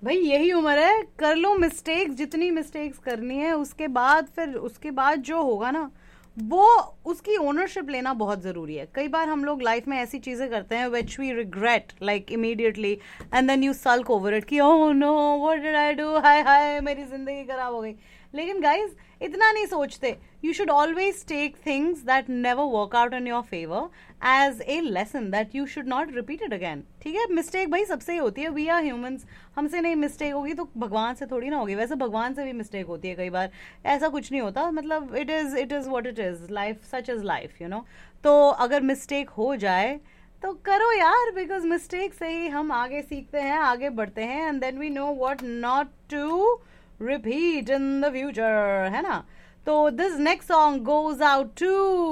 भाई यही उम्र है, कर लो मिस्टेक्स, जितनी मिस्टेक्स करनी है, उसके बाद फिर उसके बाद जो होगा ना, वो उसकी ओनरशिप लेना बहुत जरूरी है. कई बार हम लोग लाइफ में ऐसी चीजें करते हैं which we regret like immediately, and then you सल्क over it कि oh know what did I do, हाय हाय मेरी जिंदगी खराब हो गई. लेकिन गाइज इतना नहीं सोचते. You should always take things that never work out in your favour as a lesson that you should not repeat it again. ठीक है, मिस्टेक भाई सबसे ही होती है, वी आर ह्यूमंस. हमसे नहीं मिस्टेक होगी तो भगवान से थोड़ी ना होगी. वैसे भगवान से भी मिस्टेक होती है कई बार, ऐसा कुछ नहीं होता. मतलब it is what it is, life such is life, you know. तो अगर मिस्टेक हो जाए तो करो यार, बिकॉज मिस्टेक से ही हम आगे सीखते हैं, आगे बढ़ते हैं, and then we know what not to repeat in the future, है ना. तो this next song goes out to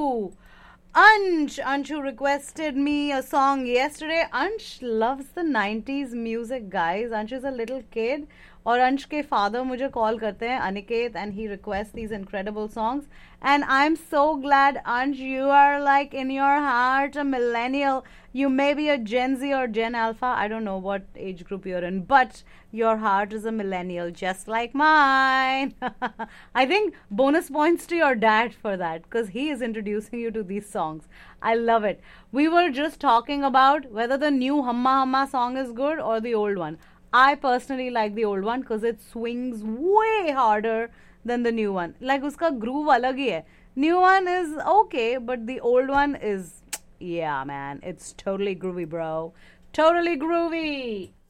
Ansh, who requested me a song yesterday. Ansh loves the 90s music, guys. Ansh is a little kid, और अंश के father मुझे call करते हैं, Aniket, and he request these incredible songs. And I am so glad अंश, you are like in your heart a millennial. You may be a Gen Z or Gen Alpha. I don't know what age group you're in, but your heart is a millennial, just like mine. I think bonus points to your dad for that, because he is introducing you to these songs. I love it. We were just talking about whether the new Hamma Hamma song is good or the old one. I personally like the old one because it swings way harder than the new one. Like uska groove alag hi hai. New one is okay, but the old one is, yeah man, it's totally groovy, bro. Totally groovy.